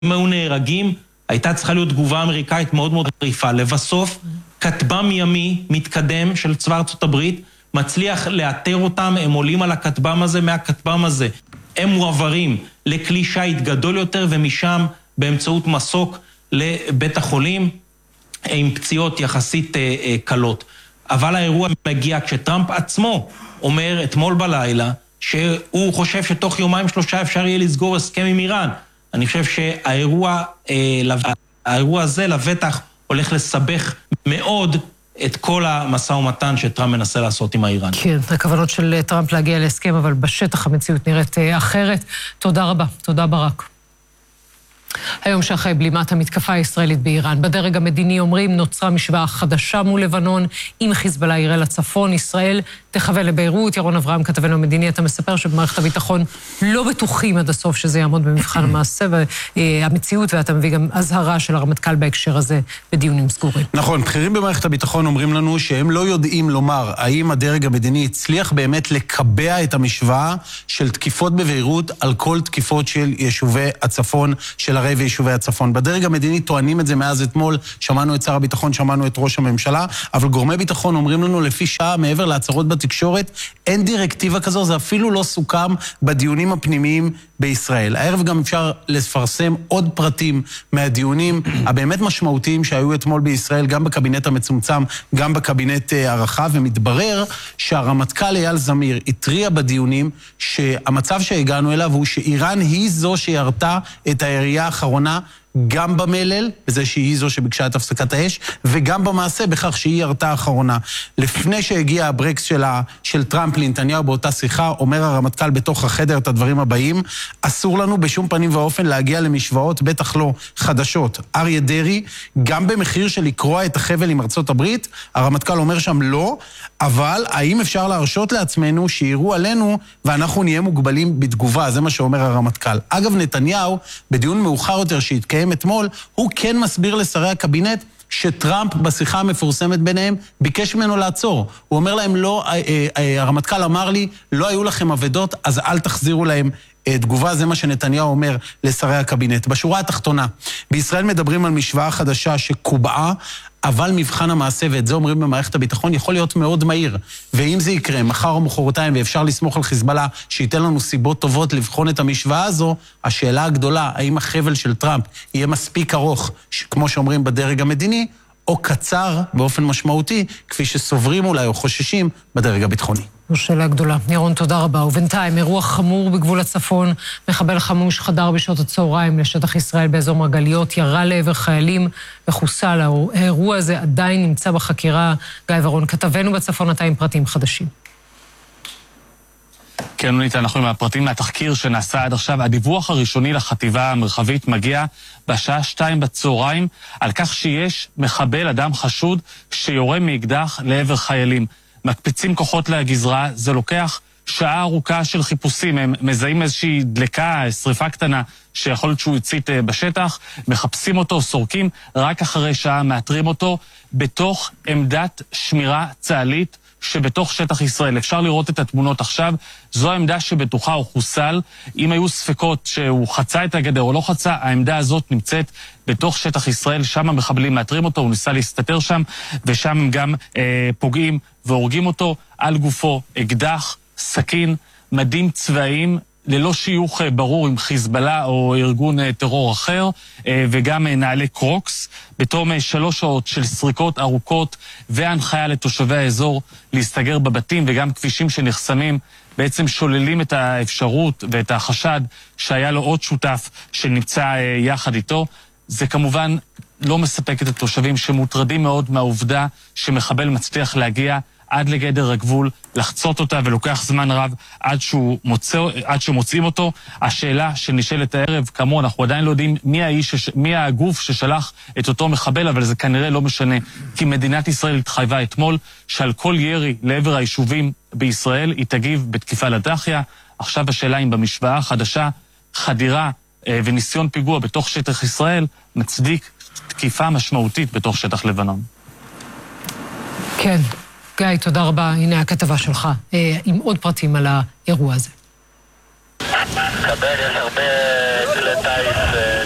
היו נהרגים, הייתה צריכה להיות תגובה אמריקאית מאוד מאוד חריפה. לבסוף, כטב"ם ימי מתקדם של צבא ארצות הברית, מצליח לאתר אותם, הם עולים על הכטב"ם הזה, מהכטב"ם הזה. הם מועברים לכלי שיט גדול יותר, ומשם באמצעות מסוק לבית החולים, עם פציעות יחסית קלות. אבל האירוע מגיע כשטראמפ עצמו אומר אתמול בלילה, שהוא חושב שתוך יומיים שלושה אפשר יהיה לסגור הסכם עם איראן. אני חושב שהאירוע הזה לבטח הולך לסבך מאוד את כל המשא ומתן שטראמפ מנסה לעשות עם האיראן. כן, הכוונות של טראמפ להגיע להסכם, אבל בשטח המציאות נראית אחרת. תודה רבה, תודה ברק. היום שאחרי בלימת המתקפה הישראלית באיראן, בדרג המדיני אומרים נוצרה משוואה חדשה מול לבנון, אם חיזבאללה יראה לצפון, ישראל תכוון לביירות. ירון אברהם, כתבנו המדיני, אתה מספר שבמערכת הביטחון לא בטוחים עד הסוף שזה יעמוד במבחן המעשה והמציאות, ואתה מביא גם הזהרה של הרמטכ"ל בהקשר הזה בדיונים סגורים. נכון, בכירים במערכת הביטחון אומרים לנו שהם לא יודעים לומר האם הדרג המדיני הצליח באמת לקבע את המשוואה של תקיפות בביירות על כל תקיפות של יישובי הצפון של הרי ויישובי הצפון. בדרג המדיני טוענים את זה מאז אתמול, שמענו את שר הביטחון, שמענו את ראש הממשלה, אבל גורמי ביטחון אומרים לנו לפי שעה מעבר להצהרות בתקשורת, אין דירקטיבה כזו, זה אפילו לא סוכם בדיונים הפנימיים בישראל. הערב גם אפשר לפרסם עוד פרטים מהדיונים הבאמת משמעותיים שהיו אתמול בישראל, גם בקבינט המצומצם, גם בקבינט הרחב, ומתברר שהרמטכ"ל אייל זמיר התריע בדיונים שהמצב שהגענו אליו הוא שאיראן היא זו שירתה את הירייה האחרונה גם במלל, בזה שהיא זו שביקשה את הפסקת האש, וגם במעשה בכך שהיא ירתה האחרונה. לפני שהגיע הברקס של טראמפ לנתניהו באותה שיחה, אומר הרמטכ"ל בתוך החדר את הדברים הבאים, אסור לנו בשום פנים ואופן להגיע למשוואות, בטח לא חדשות. אריה דרעי, גם במחיר של לקרוע את החבל עם ארצות הברית, הרמטכ"ל אומר שם לא, אבל האם אפשר להרשות לעצמנו שיראו עלינו ואנחנו נהיה מוגבלים בתגובה? זה מה שאומר הרמטכ"ל. אגב, נתניהו, בדיון מאוחר יותר שהתקיים אתמול, הוא כן מסביר לשרי הקבינט שטראמפ בשיחה המפורסמת ביניהם ביקש ממנו לעצור. הוא אומר להם, לא, הרמטכ"ל אמר לי, לא היו לכם עבדות, אז אל תחזירו להם תגובה. זה מה שנתניהו אומר לשרי הקבינט. בשורה התחתונה, בישראל מדברים על משוואה חדשה שקובעה, אבל מבחן המעשה, ואת זה אומרים במערכת הביטחון, יכול להיות מאוד מהיר. ואם זה יקרה מחר או מחרתיים, ואפשר לסמוך על חיזבאללה שייתן לנו סיבות טובות לבחון את המשוואה הזו, השאלה הגדולה, האם החבל של טראמפ יהיה מספיק ארוך, כמו שאומרים בדרג המדיני, או קצר באופן משמעותי, כפי שסוברים אולי או חוששים בדרג הביטחוני. זו שאלה גדולה. ירון, תודה רבה. ובינתיים, אירוע חמור בגבול הצפון, מחבל חמוש חדר בשעות הצהריים לשטח ישראל באזור מרגליות, ירה לעבר חיילים וחוסל. האירוע הזה עדיין נמצא בחקירה. גיא ורון, כתבנו בצפון, אתה עם פרטים חדשים. כן, נונית, אנחנו עם הפרטים מהתחקיר שנעשה עד עכשיו. הדיווח הראשוני לחטיבה המרחבית מגיע בשעה 2 בצהריים, על כך שיש מחבל, אדם חשוד, שיורה מאקדח לעבר חיילים. מקפיצים כוחות לגזרה, זה לוקח שעה ארוכה של חיפושים, הם מזהים איזושהי דלקה, שריפה קטנה, שיכול להיות שהוא הצית בשטח, מחפשים אותו, סורקים, רק אחרי שעה מאתרים אותו, בתוך עמדת שמירה צה"לית, שבתוך שטח ישראל. אפשר לראות את התמונות עכשיו, זו העמדה שבתוכה הוא חוסל. אם היו ספקות שהוא חצה את הגדר או לא חצה, העמדה הזאת נמצאת בתוך שטח ישראל, שם המחבלים מאתרים אותו, הוא ניסה להסתתר שם, ושם הם גם פוגעים והורגים אותו. על גופו אקדח, סכין, מדים צבאיים, ללא שיוך ברור עם חיזבאללה או ארגון טרור אחר, וגם נעלי קרוקס, בתום 3 שעות של סריקות ארוכות והנחיה לתושבי האזור להסתגר בבתים, וגם כבישים שנחסמים בעצם שוללים את האפשרות ואת החשד שהיה לו עוד שותף שנמצא יחד איתו. זה כמובן לא מספק את התושבים שמוטרדים מאוד מהעובדה שמחבל מצליח להגיע עד לגדר הגבול, לחצות אותה, ולוקח זמן רב עד שמוצאים אותו. השאלה שנשאלת הערב, כאמור, אנחנו עדיין לא יודעים מי הגוף ששלח את אותו מחבל, אבל זה כנראה לא משנה, כי מדינת ישראל התחייבה אתמול שעל כל ירי לעבר היישובים בישראל היא תגיב בתקיפה לדחיה. עכשיו השאלה אם במשוואה החדשה, חדירה וניסיון פיגוע בתוך שטח ישראל מצדיק תקיפה משמעותית בתוך שטח לבנון. כן. גיא, תודה רבה. הנה הכתבה שלך, עם עוד פרטים על האירוע הזה. יש הרבה טיס